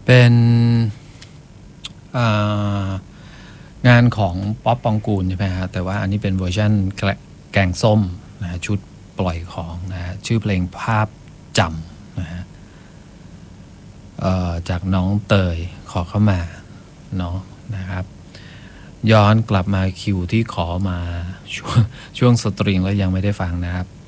เป็นงานของป๊อปปองกูลใช่ไหมฮะแต่ว่าอันนี้เป็นเวอร์ชันแกงส้มนะฮะชุดปล่อยของนะฮะชื่อเพลงภาพจำนะฮะจากน้องเตยขอเข้ามาเนาะนะครับย้อนกลับมาคิวที่ขอมาช่วงสตริงแล้วยังไม่ได้ฟังนะครับ